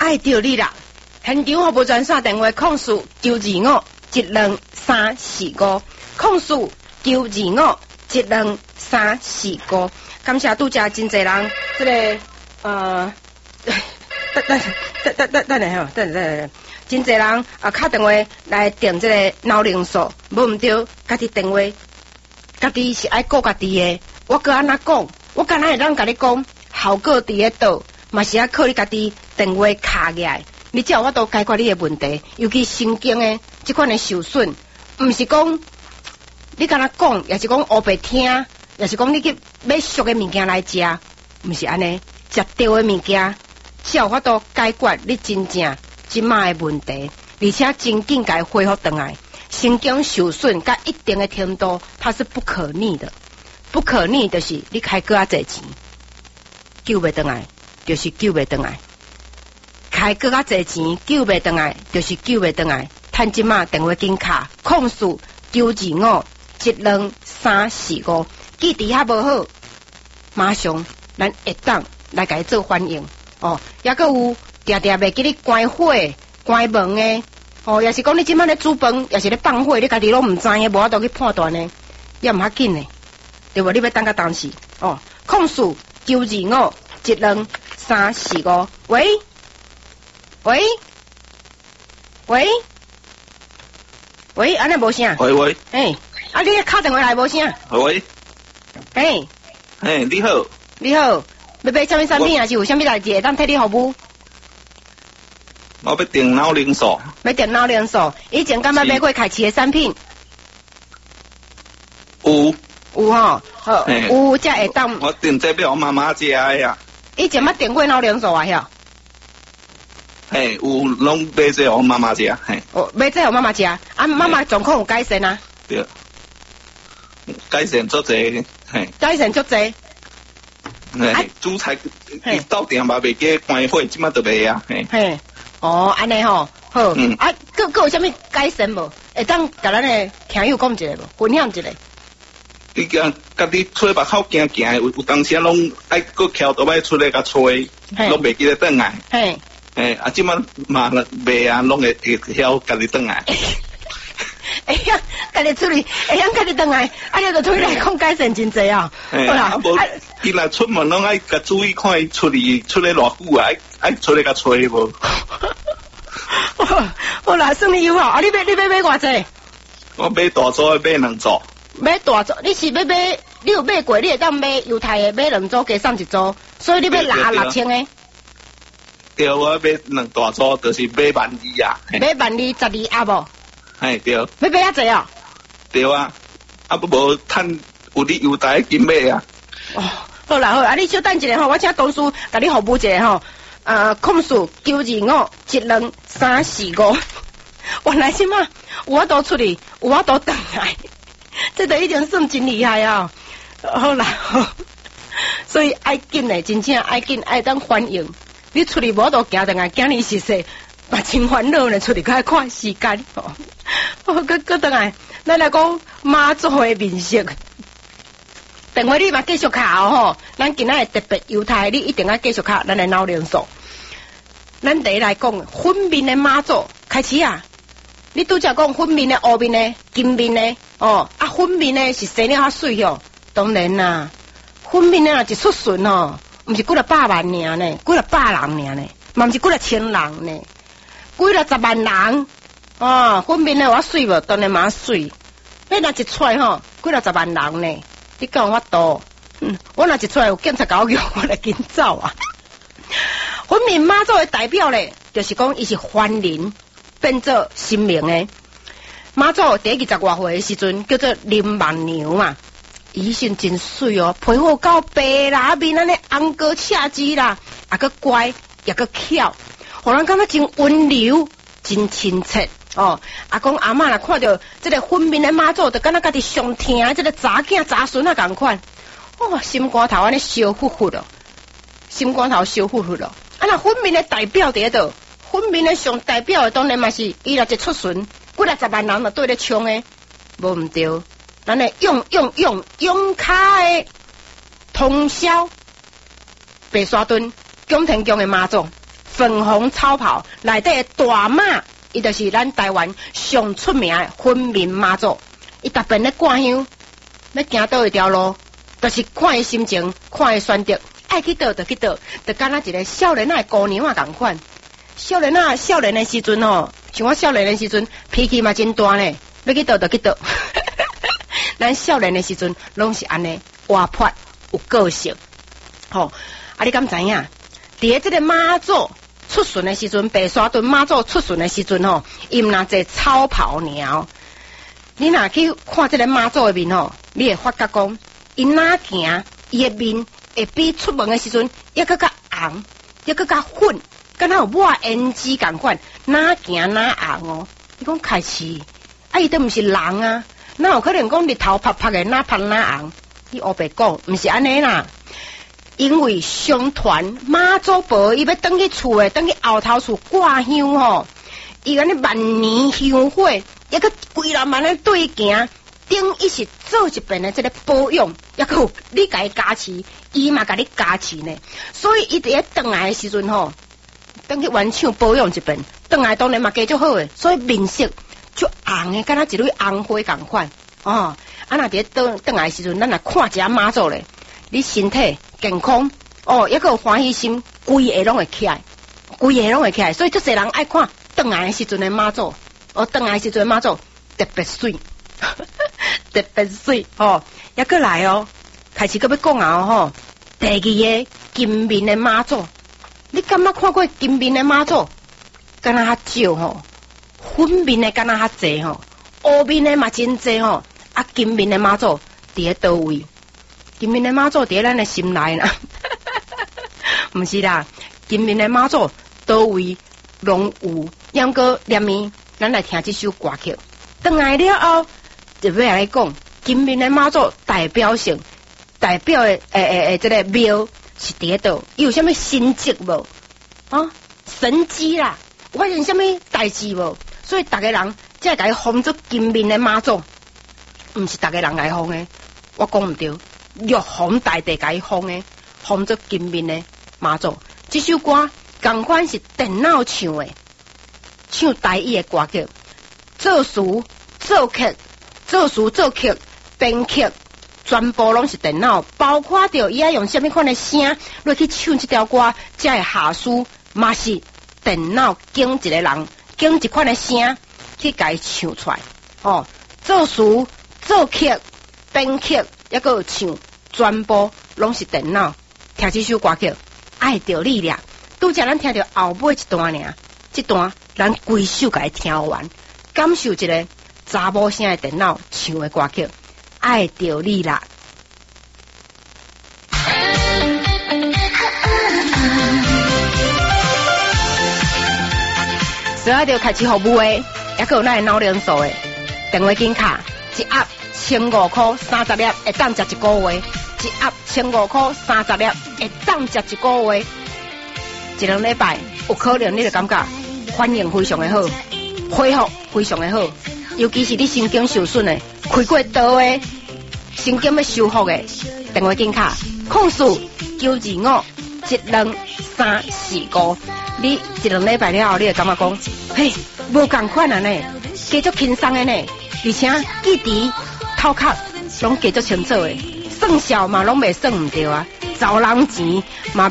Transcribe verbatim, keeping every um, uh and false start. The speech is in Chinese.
爱着你啦！现场服务专线电话：控诉九二五一两三四五，控诉九二五一两三四五。感谢拄则真侪人，这个呃，等等等等等等下吼，等等等等，真侪人啊，打电话来订这个脑灵素，无毋对，家己电话，家己是爱顾家己的。我搁安怎讲？我敢若会当甲你讲，效果伫咧倒，嘛是要靠你家己电话卡起来，你才有法度解决你的问题。尤其神经的这款的受损，毋是讲你敢若讲，也是讲黑白听，也是讲你去买俗的物件来食，毋是安尼，食对的物件，才有法度解决你真正即卖的问题，而且真紧甲恢复倒来。神经受损到一定的程度，它是不可逆的。不可逆就是你开搁较侪钱，救袂倒来，就是救袂倒来。开搁较侪钱，救袂倒来，就是救袂倒来。趁即马电话紧卡，控诉九二五一两三四五，记伫遐无好，马上咱会当来甲伊做反应哦。抑搁有定定袂记你关火、关门的哦，也是讲你即马咧煮饭，也是咧放火，你家己拢毋知影，无法度去判断呢，也毋较紧呢。对无？你要等到当时哦。控诉九二五一两三四五。喂喂喂喂，安尼无声。 喂喂。 嘿，啊，你打电话来无声。 喂。 嘿。 嘿，你好。 你好，要买什么产品？还是有什么代志会当替你服务？ 我要订脑灵素。 要订脑灵素，以前敢捌买过开市的产品？ 有。 有吼，好，有才会当。 我订这俾我妈妈食的呀。 以前捌订过脑灵素啊，晓？ 嘿，有拢买这我妈妈食，嘿。 哦，买这我妈妈食，啊，妈妈状况有改善啊？ 对，改善足济，嘿。 改善足济。 嘿，煮菜到店嘛袂记关火，即马都袂啊，嘿。 嘿，哦，安尼吼，好，嗯，啊，佮佮有啥物改善无？会当甲咱的听友讲一下无？分享一下。 你讲家己吹目口行行，有有当时拢爱搁翘倒摆出来甲吹，拢袂记得转来。嘿，嘿，啊，即马嘛袂啊，拢会会晓家己转来。 会晓家己处理，会晓家己转来，啊，你就对来讲改善真济啊。 好啦，啊无，伊若出门拢爱甲注意看伊出去出来偌久啊，爱爱出来甲吹无。 好啦，算你有啊，啊，你要你要买偌济？ 我买大组，买两组。 买大组，你是要买？你有买过？你会当买犹太的，买两组加送一组，所以你要拿六千的。 对，我买两大组，就是买万二啊。 买万二十二啊无？ 嘿，对。要买遐济啊？ 对啊，啊不无趁有你犹太金买啊。 哦，好啦好啦，啊你稍等一下吼，我请同事甲你服务一下吼。呃，控诉九二五一两三四五。原来即马有法度出去，有法度倒来。这都已经算真厉害啊！好啦，好，所以爱紧嘞，真正爱紧，爱当反应。你出去无都行倒来，今年是说，嘛真烦恼呢，出去该看时间。哦，搁搁倒来，咱来讲妈祖的面色。电话你嘛继续卡哦吼，咱今仔特别犹太，你一定要继续卡咱的脑灵素。咱第一来讲，粉面的妈祖开始啊！你拄则讲粉面的、黑面的、金面的，哦，啊，粉面的是生了较水哦。当然啦，粉面的若一出巡哦，毋是几若百万尔呢，几若百人尔呢，嘛毋是几若千人呢，几若十万人哦。粉面的有水无？当然嘛水。你若一出吼，几若十万人呢？你讲我多，嗯，我若一出有警察搞叫我来紧走啊。粉面妈祖的代表咧，就是讲伊是凡人。变做神明的妈祖，第二十外岁的时阵叫做林万娘嘛，伊身真水哦，皮肤够白啦，面安尼红高赤肌啦，也个乖，也个巧，互人感觉真温柔，真亲切哦。阿公阿嬷若看到这个粉面的妈祖，就敢若家己上疼的这个查囝查孙啊共款，哦，心肝头安尼烧乎乎咯，心肝头烧乎乎咯。啊，那粉面的代表伫倒。粉面的上代表的当然嘛是伊若一出巡，几若十万人嘛对咧冲诶，无毋对。咱诶用用用用卡诶通宵白沙屯宫廷宫的妈祖粉红超跑内底大马，伊就是咱台湾上出名的粉面妈祖。伊逐遍咧挂香，要行倒一条路，就是看伊心情，看伊选择，爱去倒就去倒，就敢若一个少年仔的姑娘啊共款。少年仔少年的时阵吼，像我少年的时阵脾气嘛真大呢，要去倒就去倒。咱少年的时阵拢是安尼活泼有个性。吼、哦，啊你敢知影？伫咧即个妈祖出巡的时阵，白沙屯妈祖出巡的时阵吼，伊毋若坐草袍鸟。你若去看即个妈祖的面吼，你会发觉讲，伊哪行，伊的面会比出门的时阵抑搁较红，抑搁较粉，敢若有抹胭脂共款，哪行哪红哦。你讲开始，啊伊都毋是人啊，哪有可能讲日头拍拍的哪拍哪红？你黑白讲，毋是安尼啦。因为相传妈祖婆伊要登去厝诶，登去后头厝挂香吼，伊安尼万年香火，抑个规人万咧对行，顶伊是做一遍的即个保养，抑个有你家加持，伊嘛甲你加持呢。所以伊伫咧登来诶时阵吼，登去原厂保养一遍，登来当然嘛加足好诶，所以面色就红诶，敢若一蕊红花共款哦。啊，若伫咧登登来诶时阵，咱来看一下妈祖咧，你身体健康哦，抑个有欢喜心，规下拢会起来，规下拢会起来。所以足侪人爱看登来诶时阵诶妈祖，哦，登来诶时阵妈祖特别水，特别水哦。抑个来哦，开始搁要讲啊吼，第二个金面诶妈祖，你敢捌看过金面诶妈祖？敢若较少吼，粉面诶敢若较济吼，乌面诶嘛真济吼。啊，金面诶妈祖伫咧倒位？金面诶妈祖伫咧咱诶心内啦，毋是啦。金面诶妈祖倒位拢有，要搁念咪，咱来听即首歌曲。倒来了后，就要来讲金面诶妈祖代表性，代表诶诶诶诶，即个庙是伫咧倒，伊有啥物神迹无？啊，神迹啦，有发现啥物代志无？所以逐个人才会甲伊封做金面诶妈祖。毋是逐个人来封诶，我讲毋对，玉皇大帝甲伊封诶，封做金面诶妈祖。这首歌同款是电脑唱诶，唱台语诶歌曲，作词、作曲、作词、作曲、编曲，全部拢是电脑，包括着伊爱用啥物款诶声落去唱这条歌，才会下书，嘛是电脑经一个人经一款诶声去甲伊唱出来。哦，作词。作曲、编曲，抑个有唱，全部拢是电脑。听这首歌曲，爱着力量。拄则咱听着后尾一段尔，这段咱规首甲伊听完，感受一个查某声的电脑唱的歌曲，爱着力量。所以着开始服务的，抑个有咱的脑连锁的电话金卡。一盒千五块三十粒，会当食一个月；一盒千五块三十粒，会当食一个月。一两礼拜，有可能你就感觉反应非常的好，恢复非常的好。尤其是你神经受损的、开过刀的、神经要修复的，电话金卡控诉九二五一两三四五。你一两礼拜了后，你就感觉讲，嘿，无共款啊呢，继续轻松的呢。而且记忆头壳拢记足清楚诶，算数嘛拢袂算毋对啊，找人钱嘛